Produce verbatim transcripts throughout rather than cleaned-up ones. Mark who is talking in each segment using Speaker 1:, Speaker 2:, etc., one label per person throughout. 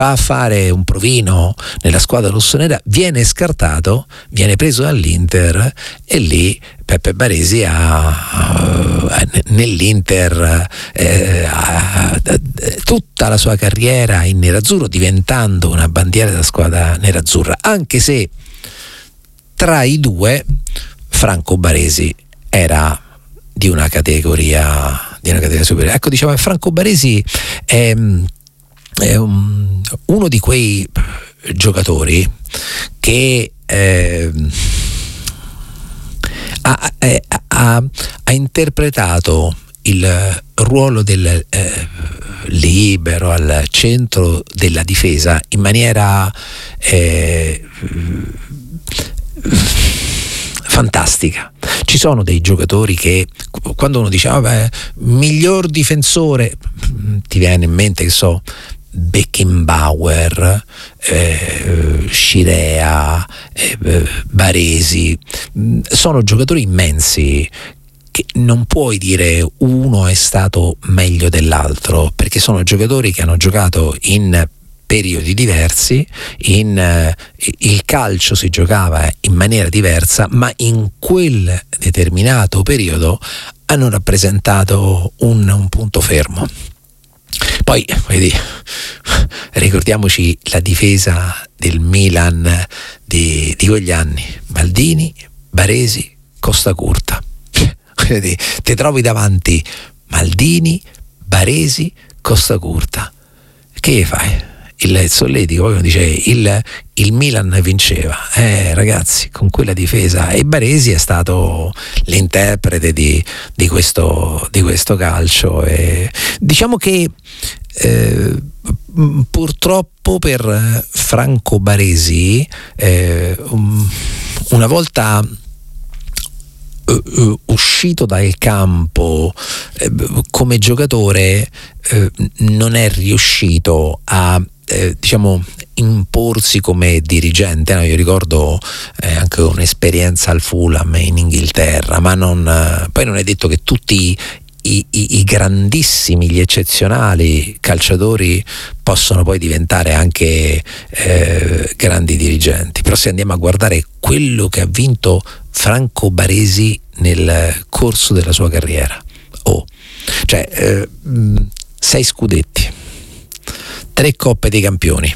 Speaker 1: va a fare un provino nella squadra rossonera, viene scartato, viene preso dall'Inter e lì Peppe Baresi ha, nell'Inter eh, ha, tutta la sua carriera in nerazzurro, diventando una bandiera della squadra nerazzurra, anche se tra i due Franco Baresi era di una categoria di una categoria superiore. Ecco, diciamo, Franco Baresi è, è un, uno di quei giocatori che eh, ha, ha, ha interpretato il ruolo del eh, libero al centro della difesa in maniera eh, fantastica. Ci sono dei giocatori che quando uno dice ah, beh, miglior difensore, ti viene in mente, che so, Beckenbauer, eh, Scirea, eh, Baresi, sono giocatori immensi che non puoi dire uno è stato meglio dell'altro, perché sono giocatori che hanno giocato in periodi diversi, in, eh, il calcio si giocava in maniera diversa, ma in quel determinato periodo hanno rappresentato un, un punto fermo. Poi vedi, ricordiamoci la difesa del Milan di, di quegli anni: Maldini, Baresi, Costacurta. Vedi, ti trovi davanti Maldini, Baresi, Costacurta, che fai? Il Solletico poi dice il, il Milan vinceva, eh ragazzi, con quella difesa, e Baresi è stato l'interprete di, di, questo, di questo calcio. E diciamo che eh, purtroppo per Franco Baresi eh, una volta Uh, uscito dal campo eh, come giocatore eh, non è riuscito a eh, diciamo imporsi come dirigente, no? Io ricordo eh, anche un'esperienza al Fulham in Inghilterra, ma non, eh, poi non è detto che tutti I, i, i grandissimi, gli eccezionali calciatori possono poi diventare anche eh, grandi dirigenti. Però se andiamo a guardare quello che ha vinto Franco Baresi nel corso della sua carriera, oh, cioè eh, sei scudetti, tre coppe dei campioni,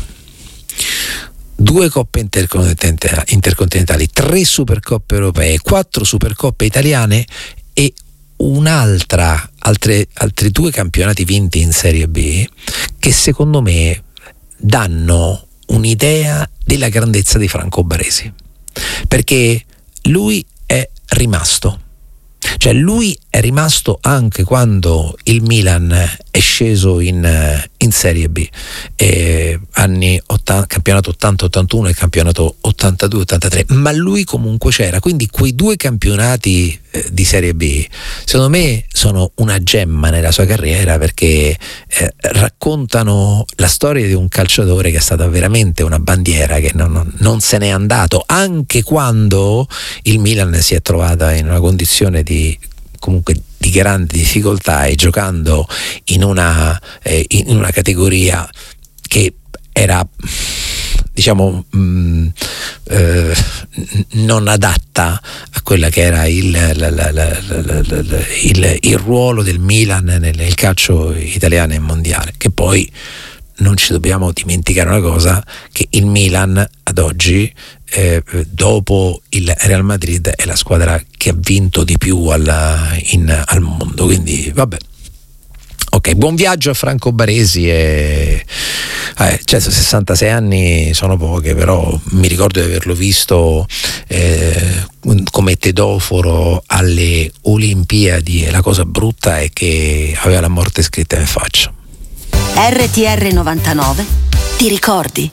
Speaker 1: due coppe intercontinentali, intercontinentali, tre supercoppe europee, quattro supercoppe italiane e un'altra, altre, altri due campionati vinti in Serie B, che secondo me danno un'idea della grandezza di Franco Baresi, perché lui è rimasto, cioè lui è rimasto anche quando il Milan è sceso in, in Serie B, eh, anni ottanta, campionato ottanta ottantuno e campionato ottantadue ottantatré, ma lui comunque c'era. Quindi quei due campionati eh, di Serie B secondo me sono una gemma nella sua carriera, perché eh, raccontano la storia di un calciatore che è stata veramente una bandiera, che non, non, non se n'è andato anche quando il Milan si è trovata in una condizione di comunque di grandi difficoltà e giocando in una, eh, in una categoria che era, diciamo, mh, eh, non adatta a quella che era il, la, la, la, la, la, il, il ruolo del Milan nel, nel calcio italiano e mondiale. Che poi non ci dobbiamo dimenticare una cosa, che il Milan ad oggi, eh, dopo il Real Madrid, è la squadra che ha vinto di più alla, in, al mondo. Quindi vabbè, ok, buon viaggio a Franco Baresi. E eh, cioè, sessantasei anni sono poche, però mi ricordo di averlo visto eh, come tedoforo alle Olimpiadi, e la cosa brutta è che aveva la morte scritta in faccia.
Speaker 2: R T R novantanove, ti ricordi?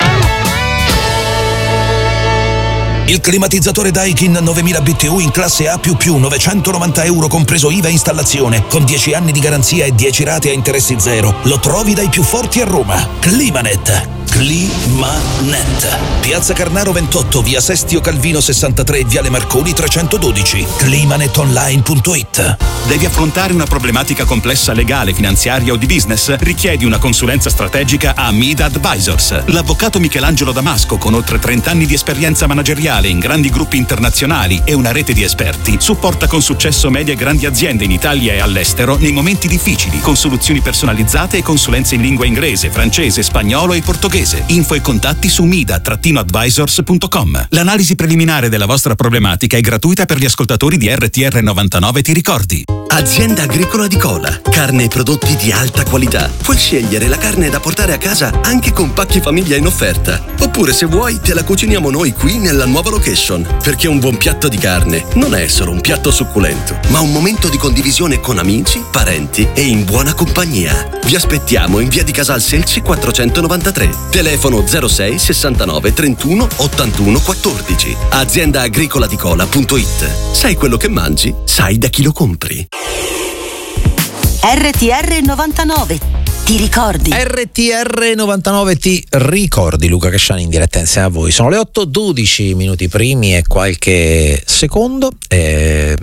Speaker 3: Il climatizzatore Daikin novemila B T U in classe A più più, novecentonovanta euro compreso I V A e installazione, con dieci anni di garanzia e dieci rate a interessi zero. Lo trovi dai più forti a Roma. Climanet. Climanet. Piazza Carnaro ventotto, via Sestio Calvino sessantatré, viale Marconi trecentododici. climanetonline punto it.
Speaker 4: Devi affrontare una problematica complessa legale, finanziaria o di business? Richiedi una consulenza strategica a Mida Advisors. L'avvocato Michelangelo Damasco, con oltre trenta anni di esperienza manageriale in grandi gruppi internazionali e una rete di esperti, supporta con successo medie e grandi aziende in Italia e all'estero nei momenti difficili, con soluzioni personalizzate e consulenze in lingua inglese, francese, spagnolo e portoghese. Info e contatti su mida advisors punto com. L'analisi preliminare della vostra problematica è gratuita per gli ascoltatori di R T R novantanove, ti ricordi?
Speaker 5: Azienda Agricola di Cola. Carne e prodotti di alta qualità. Puoi scegliere la carne da portare a casa anche con pacchi famiglia in offerta. Oppure, se vuoi, te la cuciniamo noi qui nella nuova location. Perché un buon piatto di carne non è solo un piatto succulento, ma un momento di condivisione con amici, parenti e in buona compagnia. Vi aspettiamo in via di Casal Selci quattrocentonovantatré. Telefono zero sei sessantanove trentuno ottantuno quattordici. azienda agricola di cola punto it. Sai quello che mangi? Sai da chi lo compri.
Speaker 2: R T R novantanove, ti ricordi?
Speaker 1: R T R novantanove, ti ricordi? Luca Casciani in diretta insieme a voi. Sono le otto e dodici minuti primi e qualche secondo. E...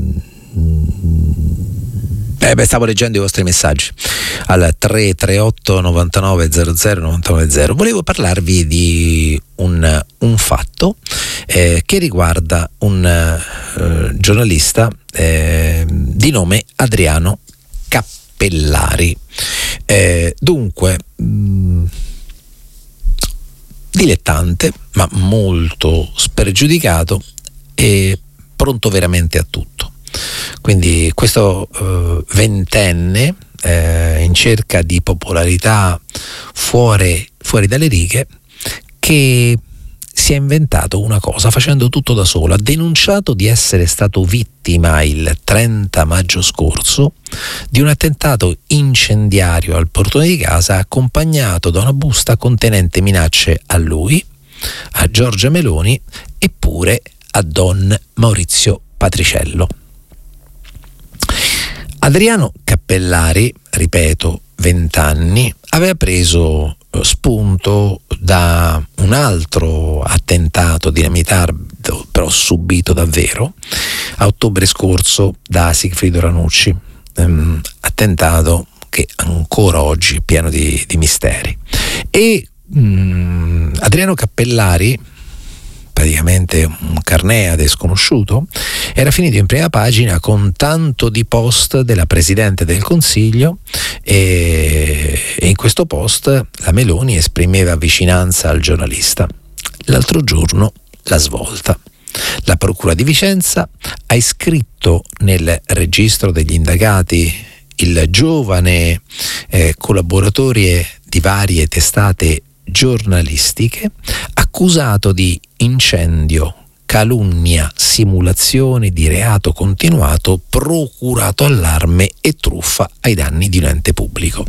Speaker 1: Eh beh, stavo leggendo i vostri messaggi al tre tre otto novantanove zero zero novantanove zero. Volevo parlarvi di un, un fatto eh, che riguarda un eh, giornalista eh, di nome Adriano Cappellari. Eh, dunque, mh, dilettante, ma molto spregiudicato e pronto veramente a tutto. Quindi questo eh, ventenne eh, in cerca di popolarità fuori, fuori dalle righe, che si è inventato una cosa facendo tutto da solo. Ha denunciato di essere stato vittima il trenta maggio scorso di un attentato incendiario al portone di casa, accompagnato da una busta contenente minacce a lui, a Giorgia Meloni e pure a Don Maurizio Patriciello. Adriano Cappellari, ripeto, vent'anni, aveva preso spunto da un altro attentato dinamitato, però subito davvero, a ottobre scorso da Sigfrido Ranucci, um, attentato che ancora oggi è pieno di, di misteri. E um, Adriano Cappellari, praticamente un Carneade sconosciuto, era finito in prima pagina con tanto di post della Presidente del Consiglio e, e in questo post la Meloni esprimeva vicinanza al giornalista. L'altro giorno la svolta. La Procura di Vicenza ha iscritto nel registro degli indagati il giovane eh, collaboratore di varie testate giornalistiche, accusato di incendio, calunnia, simulazione di reato continuato, procurato allarme e truffa ai danni di un ente pubblico.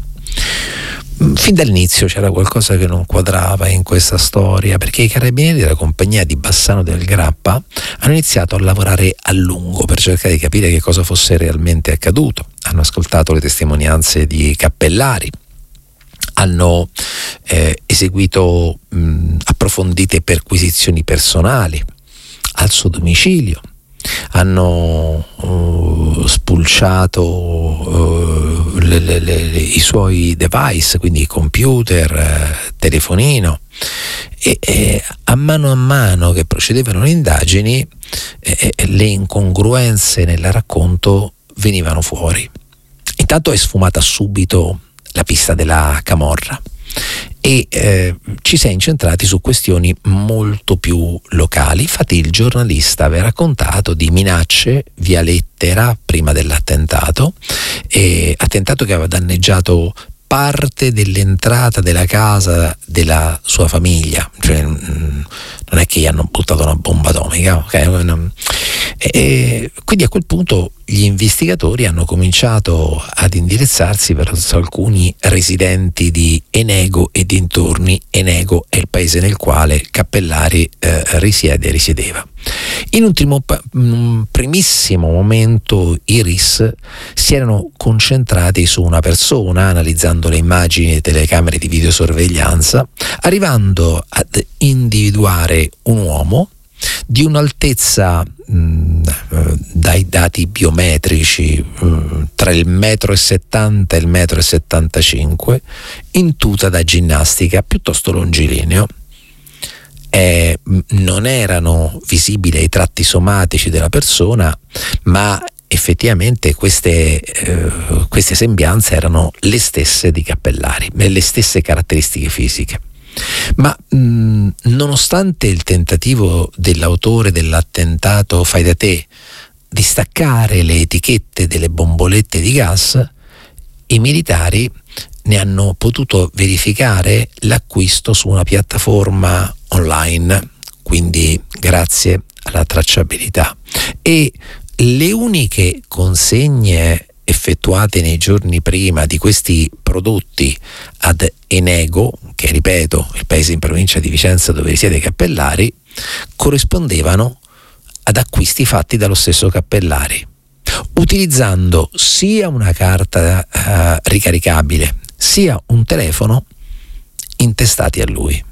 Speaker 1: Fin dall'inizio c'era qualcosa che non quadrava in questa storia, perché i carabinieri della compagnia di Bassano del Grappa hanno iniziato a lavorare a lungo per cercare di capire che cosa fosse realmente accaduto. Hanno ascoltato le testimonianze di Cappellari, hanno eh, eseguito mh, approfondite perquisizioni personali al suo domicilio, hanno uh, spulciato uh, le, le, le, i suoi device, quindi computer, eh, telefonino, e, e a mano a mano che procedevano le indagini eh, le incongruenze nel racconto venivano fuori. Intanto è sfumata subito la pista della camorra e eh, ci si è incentrati su questioni molto più locali. Infatti il giornalista aveva raccontato di minacce via lettera prima dell'attentato, e attentato che aveva danneggiato parte dell'entrata della casa della sua famiglia, cioè non è che gli hanno buttato una bomba atomica, okay? E, e quindi a quel punto gli investigatori hanno cominciato ad indirizzarsi verso alcuni residenti di Enego e dintorni. Enego è il paese nel quale Cappellari eh, risiede e risiedeva. In un, primo, un primissimo momento i R I S si erano concentrati su una persona, analizzando le immagini delle telecamere di videosorveglianza, arrivando ad individuare un uomo di un'altezza mh, dai dati biometrici mh, tra il metro e settanta e il metro e settantacinque, in tuta da ginnastica, piuttosto longilineo. Eh, non erano visibili i tratti somatici della persona, ma effettivamente queste, eh, queste sembianze erano le stesse di Cappellari, le stesse caratteristiche fisiche. Ma mh, nonostante il tentativo dell'autore dell'attentato fai da te di staccare le etichette delle bombolette di gas, i militari ne hanno potuto verificare l'acquisto su una piattaforma online, quindi grazie alla tracciabilità, e le uniche consegne effettuate nei giorni prima di questi prodotti ad Enego, che ripeto il paese in provincia di Vicenza dove risiede Cappellari, corrispondevano ad acquisti fatti dallo stesso Cappellari, utilizzando sia una carta uh, ricaricabile sia un telefono intestati a lui.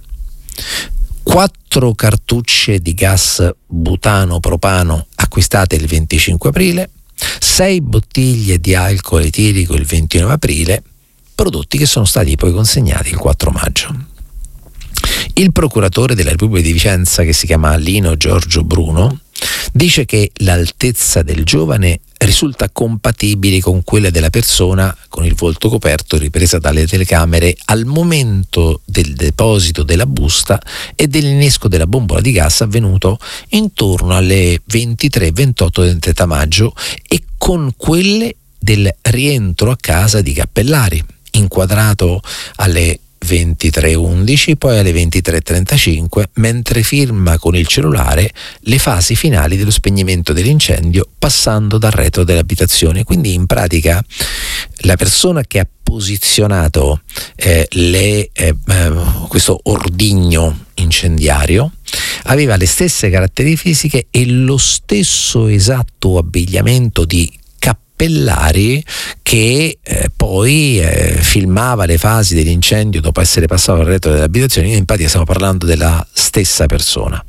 Speaker 1: Quattro cartucce di gas butano propano acquistate il venticinque aprile, sei bottiglie di alcol etilico il ventinove aprile, prodotti che sono stati poi consegnati il quattro maggio. Il procuratore della Repubblica di Vicenza, che si chiama Lino Giorgio Bruno, dice che l'altezza del giovane risulta compatibile con quella della persona con il volto coperto ripresa dalle telecamere al momento del deposito della busta e dell'innesco della bombola di gas avvenuto intorno alle ventitré ventotto del trenta maggio e con quelle del rientro a casa di Cappellari, inquadrato alle ventitré undici, poi alle ventitré trentacinque, mentre firma con il cellulare le fasi finali dello spegnimento dell'incendio passando dal retro dell'abitazione. Quindi in pratica la persona che ha posizionato eh, le, eh, questo ordigno incendiario aveva le stesse caratteristiche fisiche e lo stesso esatto abbigliamento di Cappellari, che eh, poi eh, filmava le fasi dell'incendio dopo essere passato al retro dell'abitazione. In pratica stiamo parlando della stessa persona.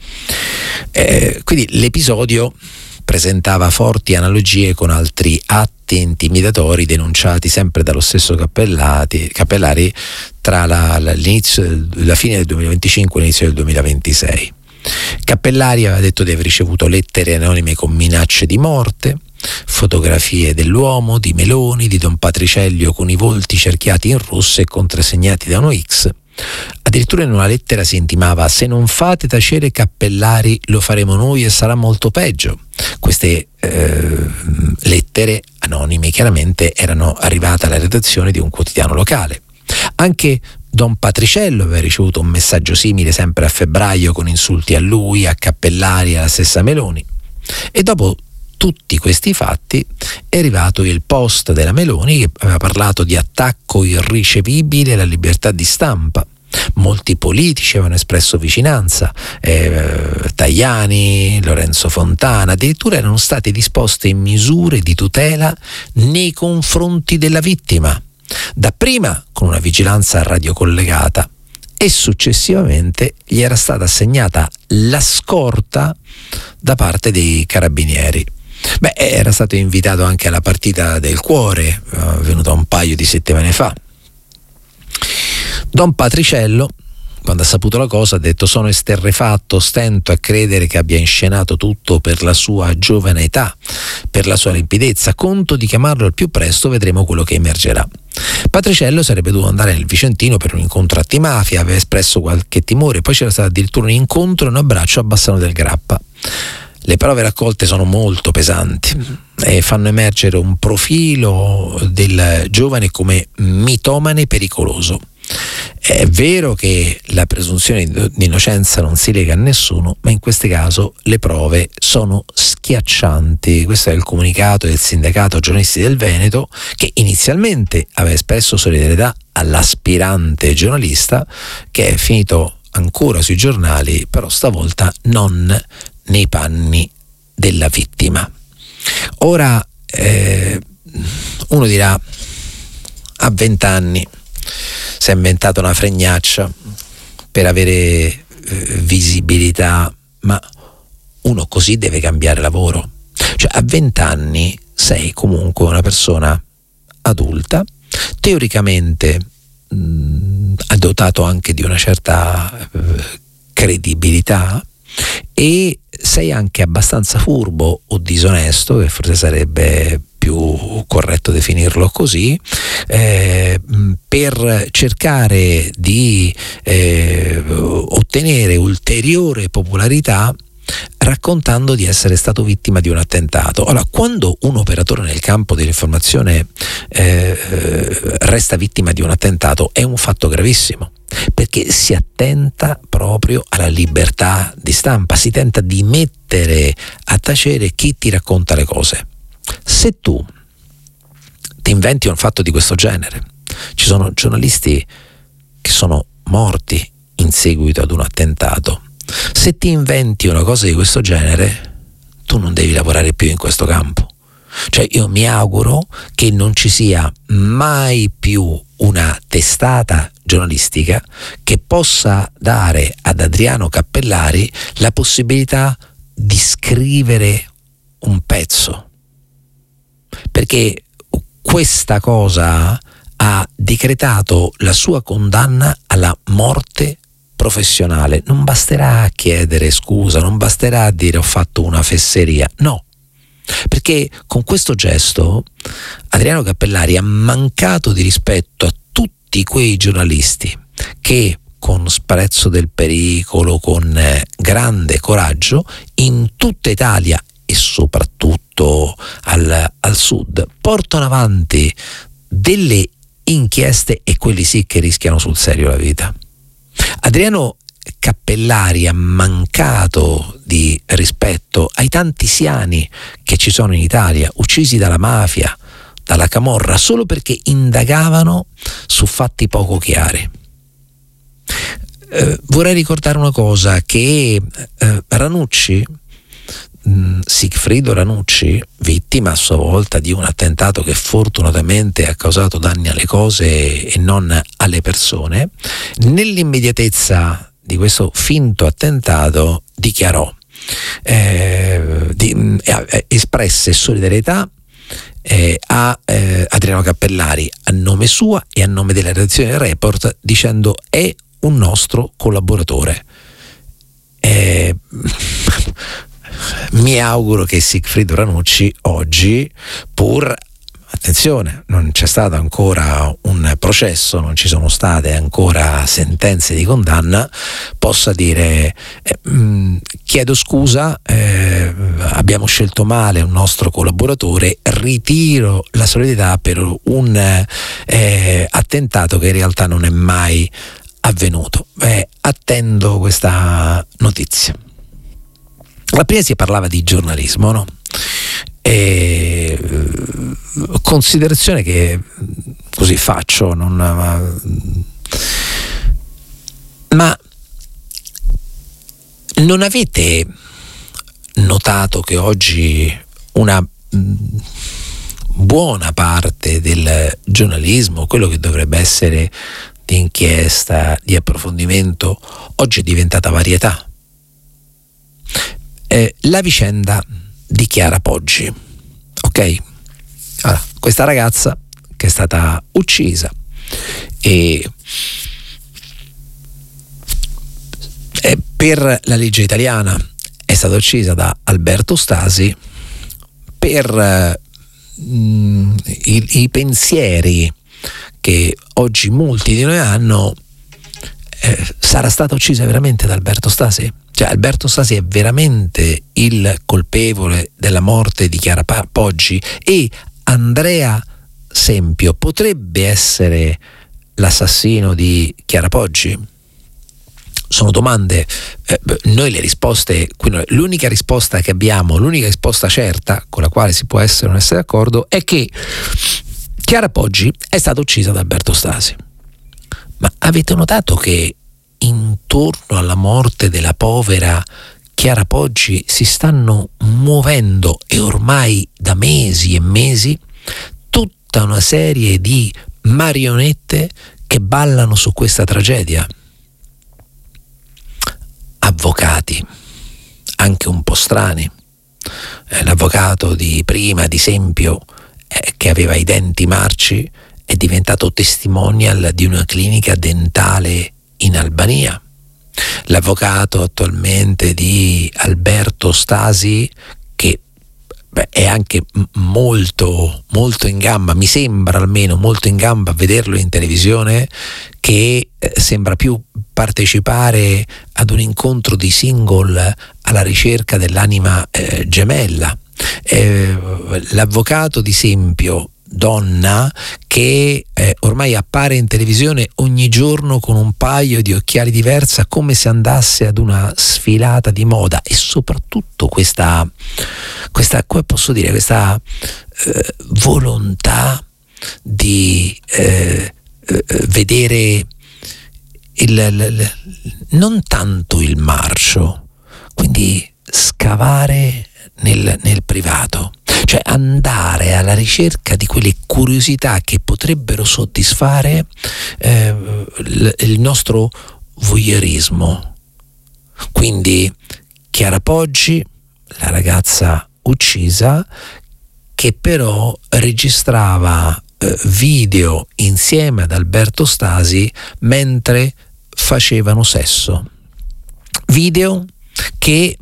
Speaker 1: Eh, quindi l'episodio presentava forti analogie con altri atti intimidatori denunciati sempre dallo stesso Cappellari tra la, la, l'inizio, la fine del duemilaventicinque e l'inizio del duemilaventisei. Cappellari aveva detto di aver ricevuto lettere anonime con minacce di morte, fotografie dell'uomo, di Meloni, di Don Patriciello con i volti cerchiati in rosso e contrassegnati da uno X. Addirittura in una lettera si intimava: se non fate tacere Cappellari lo faremo noi e sarà molto peggio. Queste eh, lettere anonime chiaramente erano arrivate alla redazione di un quotidiano locale. Anche Don Patriciello aveva ricevuto un messaggio simile sempre a febbraio con insulti a lui, a Cappellari e alla stessa Meloni. E dopo tutti questi fatti è arrivato il post della Meloni, che aveva parlato di attacco irricevibile alla libertà di stampa. Molti politici avevano espresso vicinanza, eh, Tajani, Lorenzo Fontana, addirittura erano state disposte misure di tutela nei confronti della vittima, dapprima con una vigilanza radiocollegata e successivamente gli era stata assegnata la scorta da parte dei carabinieri. Beh, era stato invitato anche alla partita del cuore, avvenuta un paio di settimane fa. Don Patriciello, quando ha saputo la cosa, ha detto: sono esterrefatto, stento a credere che abbia inscenato tutto per la sua giovane età, per la sua limpidezza, conto di chiamarlo al più presto, vedremo quello che emergerà. Patriciello sarebbe dovuto andare nel Vicentino per un incontro antimafia, aveva espresso qualche timore, poi c'era stato addirittura un incontro e un abbraccio a Bassano del Grappa. Le prove raccolte sono molto pesanti e fanno emergere un profilo del giovane come mitomane pericoloso. È vero che la presunzione di innocenza non si lega a nessuno, ma in questo caso le prove sono schiaccianti. Questo è il comunicato del sindacato giornalisti del Veneto, che inizialmente aveva espresso solidarietà all'aspirante giornalista, che è finito ancora sui giornali, però stavolta non nei panni della vittima. Ora eh, uno dirà, a vent'anni si è inventato una fregnaccia per avere eh, visibilità, ma uno così deve cambiare lavoro. Cioè a vent'anni sei comunque una persona adulta, teoricamente mh, dotato anche di una certa eh, credibilità, e sei anche abbastanza furbo o disonesto, che forse sarebbe più corretto definirlo così, eh, per cercare di eh, ottenere ulteriore popolarità raccontando di essere stato vittima di un attentato. Allora, quando un operatore nel campo dell'informazione eh, resta vittima di un attentato, è un fatto gravissimo, perché si attenta proprio alla libertà di stampa, si tenta di mettere a tacere chi ti racconta le cose. Se tu ti inventi un fatto di questo genere, ci sono giornalisti che sono morti in seguito ad un attentato. Se ti inventi una cosa di questo genere, tu non devi lavorare più in questo campo. Cioè, io mi auguro che non ci sia mai più una testata giornalistica che possa dare ad Adriano Cappellari la possibilità di scrivere un pezzo, perché questa cosa ha decretato la sua condanna alla morte professionale. Non basterà chiedere scusa, non basterà dire ho fatto una fesseria, no, perché con questo gesto Adriano Cappellari ha mancato di rispetto a tutti quei giornalisti che con sprezzo del pericolo, con eh, grande coraggio, in tutta Italia e soprattutto al, al sud portano avanti delle inchieste, e quelli sì che rischiano sul serio la vita. Adriano Cappellari ha mancato di rispetto ai tanti siani che ci sono in Italia, uccisi dalla mafia, dalla camorra, solo perché indagavano su fatti poco chiari. Eh, vorrei ricordare una cosa, che eh, Ranucci, mh, Sigfrido Ranucci, vittima a sua volta di un attentato che fortunatamente ha causato danni alle cose e non alle persone, nell'immediatezza di questo finto attentato dichiarò, eh, di, eh, espresse solidarietà eh, a eh, Adriano Cappellari a nome sua e a nome della redazione del Report, dicendo è un nostro collaboratore. Eh, mi auguro che Sigfrido Ranucci oggi, pur attenzione, non c'è stato ancora un processo, non ci sono state ancora sentenze di condanna, possa dire eh, mh, chiedo scusa, eh, abbiamo scelto male un nostro collaboratore, ritiro la solidarietà per un eh, attentato che in realtà non è mai avvenuto. Eh, attendo questa notizia. La prima si parlava di giornalismo, no? E considerazione che così faccio, non, ma, ma non avete notato che oggi una buona parte del giornalismo, quello che dovrebbe essere di inchiesta, di approfondimento, oggi è diventata varietà? Eh, la vicenda di Chiara Poggi, ok? Allora, questa ragazza che è stata uccisa e eh, per la legge italiana è stata uccisa da Alberto Stasi, per eh, mh, i, i pensieri che oggi molti di noi hanno, eh, sarà stata uccisa veramente da Alberto Stasi? Cioè, Alberto Stasi è veramente il colpevole della morte di Chiara Poggi e Andrea Sempio potrebbe essere l'assassino di Chiara Poggi? Sono domande, eh, noi le risposte, l'unica risposta che abbiamo, l'unica risposta certa con la quale si può essere o non essere d'accordo è che Chiara Poggi è stata uccisa da Alberto Stasi. Ma avete notato che intorno alla morte della povera Chiara Poggi si stanno muovendo, e ormai da mesi e mesi, tutta una serie di marionette che ballano su questa tragedia. Avvocati, anche un po' strani. Eh, l'avvocato di prima, di Sempio, eh, che aveva i denti marci, è diventato testimonial di una clinica dentale in Albania. L'avvocato attualmente di Alberto Stasi, che beh, è anche molto molto in gamba, mi sembra almeno molto in gamba a vederlo in televisione, che eh, sembra più partecipare ad un incontro di single alla ricerca dell'anima eh, gemella. Eh, l'avvocato di Sempio, donna, che eh, ormai appare in televisione ogni giorno con un paio di occhiali diversa, come se andasse ad una sfilata di moda, e soprattutto questa, questa come posso dire, questa eh, volontà di eh, eh, vedere il, il, il, non tanto il marcio, quindi scavare nel, nel privato, cioè andare alla ricerca di quelle curiosità che potrebbero soddisfare eh, il, il nostro voyeurismo. Quindi Chiara Poggi, la ragazza uccisa, che però registrava eh, video insieme ad Alberto Stasi mentre facevano sesso, video che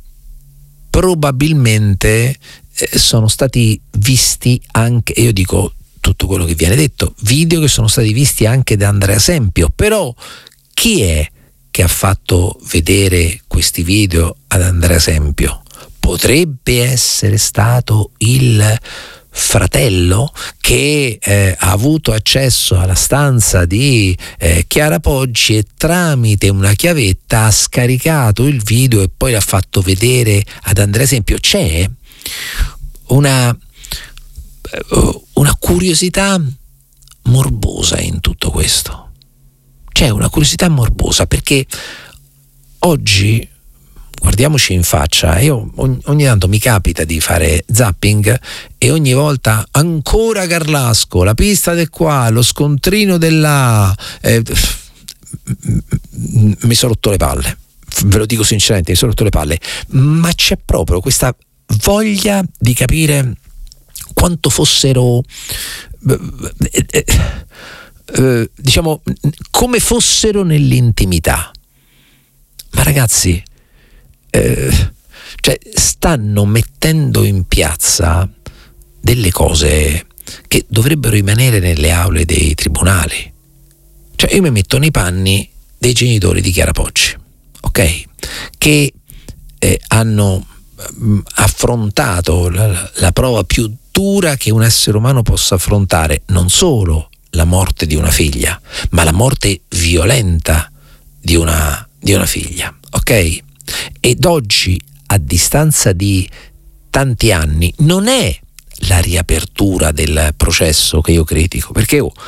Speaker 1: probabilmente eh, sono stati visti anche, e io dico tutto quello che viene detto, video che sono stati visti anche da Andrea Sempio. Però chi è che ha fatto vedere questi video ad Andrea Sempio? Potrebbe essere stato il fratello che eh, ha avuto accesso alla stanza di eh, Chiara Poggi, e tramite una chiavetta ha scaricato il video e poi l'ha fatto vedere ad Andrea Sempio. C'è una, una curiosità morbosa in tutto questo. C'è una curiosità morbosa perché oggi, guardiamoci in faccia, io ogni, ogni tanto mi capita di fare zapping e ogni volta ancora Garlasco, la pista del qua, lo scontrino della eh, mi sono rotto le palle, ve lo dico sinceramente, mi sono rotto le palle, ma c'è proprio questa voglia di capire quanto fossero eh, eh, eh, diciamo come fossero nell'intimità. Ma ragazzi, Eh, cioè stanno mettendo in piazza delle cose che dovrebbero rimanere nelle aule dei tribunali. Cioè io mi metto nei panni dei genitori di Chiara Poggi, ok? Che eh, hanno mh, affrontato la, la prova più dura che un essere umano possa affrontare, non solo la morte di una figlia, ma la morte violenta di una, di una figlia, ok? Ed oggi, a distanza di tanti anni, non è la riapertura del processo che io critico, perché oh,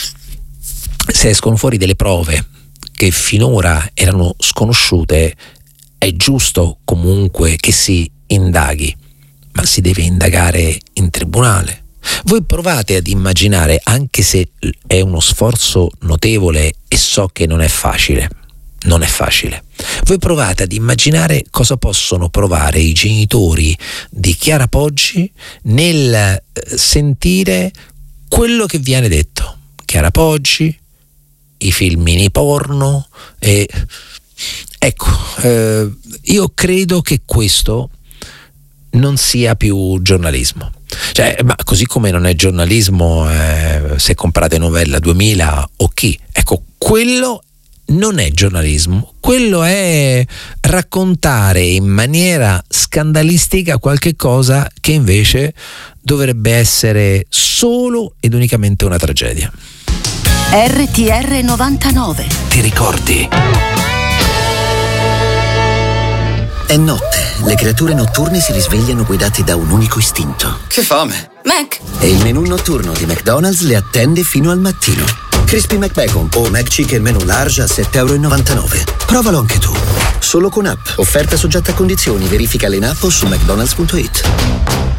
Speaker 1: se escono fuori delle prove che finora erano sconosciute, è giusto comunque che si indaghi, ma si deve indagare in tribunale. Voi provate ad immaginare, anche se è uno sforzo notevole e so che non è facile, non è facile. Voi provate ad immaginare cosa possono provare i genitori di Chiara Poggi nel eh, sentire quello che viene detto. Chiara Poggi, i filmini porno, e ecco, eh, io credo che questo non sia più giornalismo. Cioè, ma così come non è giornalismo eh, se comprate Novella duemila o chi, ecco, quello non è giornalismo, quello è raccontare in maniera scandalistica qualche cosa che invece dovrebbe essere solo ed unicamente una tragedia.
Speaker 2: R T R novantanove.
Speaker 3: Ti ricordi?
Speaker 6: È notte, le creature notturne si risvegliano guidate da un unico istinto.
Speaker 7: Che fame!
Speaker 2: Mac!
Speaker 6: E il menù notturno di McDonald's le attende fino al mattino. Crispy McBacon o McChicken menù large a sette e novantanove euro. Provalo anche tu. Solo con app. Offerta soggetta a condizioni. Verificale in app o su mcdonalds punto it.